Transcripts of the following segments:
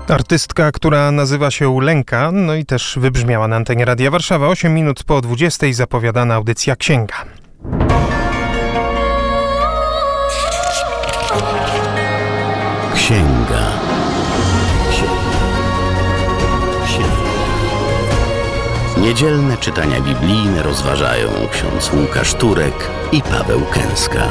Artystka, która nazywa się Lenka, no i też wybrzmiała na antenie Radia Warszawa. 8 minut po 20 zapowiadana audycja Księga. Księga. Niedzielne czytania biblijne rozważają ksiądz Łukasz Turek i Paweł Kęska.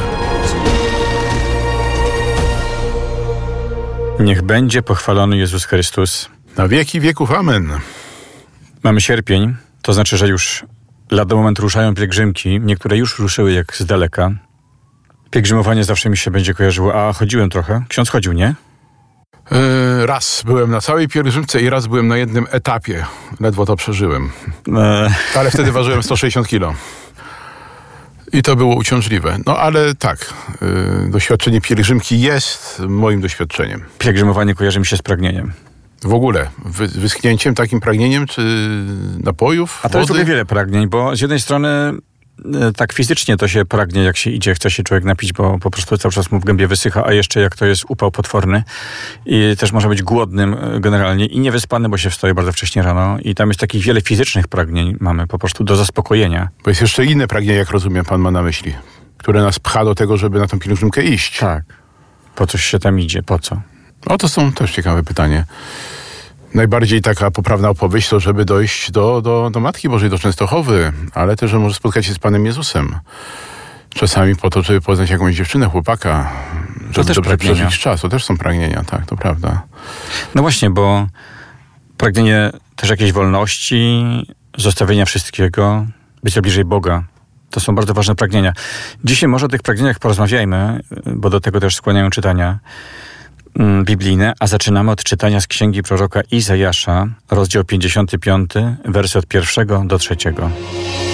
Niech będzie pochwalony Jezus Chrystus. Na wieki wieków, amen. Mamy sierpień, to znaczy, że już lada moment ruszają pielgrzymki. Niektóre już ruszyły jak z daleka. Pielgrzymowanie zawsze mi się będzie kojarzyło. A chodziłem trochę. Ksiądz chodził, nie? Raz byłem na całej pielgrzymce i raz byłem na jednym etapie. Ledwo to przeżyłem. Ale wtedy ważyłem 160 kilo. I to było uciążliwe. No ale tak, doświadczenie pielgrzymki jest moim doświadczeniem. Pielgrzymowanie kojarzy mi się z pragnieniem. W ogóle, wyschnięciem, takim pragnieniem, czy napojów, A to jest trochę wiele pragnień, bo z jednej strony tak fizycznie to się pragnie, jak się idzie, chce się człowiek napić, bo po prostu cały czas mu w gębie wysycha, a jeszcze jak to jest upał potworny i też może być głodnym generalnie i niewyspany, bo się wstaje bardzo wcześnie rano i tam jest takich wiele fizycznych pragnień mamy po prostu do zaspokojenia. Bo jest jeszcze inne pragnienie, jak rozumiem, pan ma na myśli, które nas pcha do tego, żeby na tą pielgrzymkę iść. Tak. Po coś się tam idzie, po co? No to są też ciekawe pytanie. Najbardziej taka poprawna opowieść to, żeby dojść do Matki Bożej, do Częstochowy, ale też, że może spotkać się z Panem Jezusem. Czasami po to, żeby poznać jakąś dziewczynę, chłopaka, żeby dobrze przeżyć czas. To też są pragnienia, tak, to prawda. No właśnie, bo pragnienie też jakiejś wolności, zostawienia wszystkiego, bycia bliżej Boga. To są bardzo ważne pragnienia. Dzisiaj może o tych pragnieniach porozmawiajmy, bo do tego też skłaniają czytania biblijne, a zaczynamy od czytania z księgi proroka Izajasza, rozdział 55, wersy od 1 do 3.